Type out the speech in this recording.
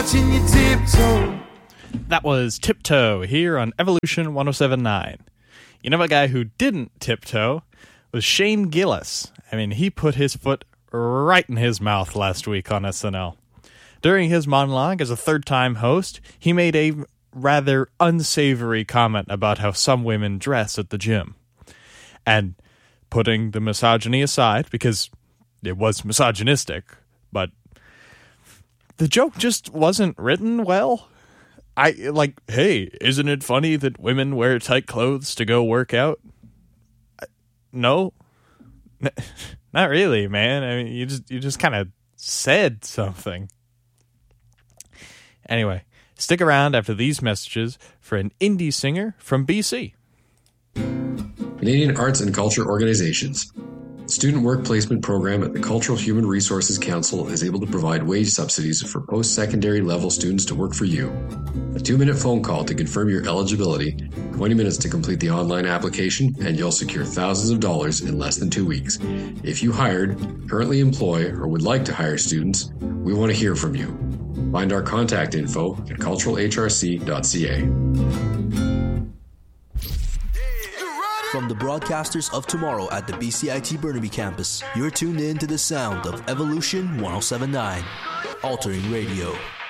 That was Tiptoe here on Evolution 1079. You know, a guy who didn't tiptoe was Shane Gillis. I mean, he put his foot right in his mouth last week on SNL. During his monologue as a third-time host, he made a rather unsavory comment about how some women dress at the gym. And putting the misogyny aside, because it was misogynistic, but the joke just wasn't written well. Hey, isn't it funny that women wear tight clothes to go work out? No, not really, man. I mean, you just kind of said something. Anyway, stick around after these messages for an indie singer from BC. Canadian Arts and Culture Organizations. The Student Work Placement Program at the Cultural Human Resources Council is able to provide wage subsidies for post-secondary level students to work for you. A 2-minute phone call to confirm your eligibility, 20 minutes to complete the online application, and you'll secure thousands of dollars in less than 2 weeks. If you hired, currently employ, or would like to hire students, we want to hear from you. Find our contact info at culturalhrc.ca. From the broadcasters of tomorrow at the BCIT Burnaby campus, you're tuned in to the sound of Evolution 1079, altering radio.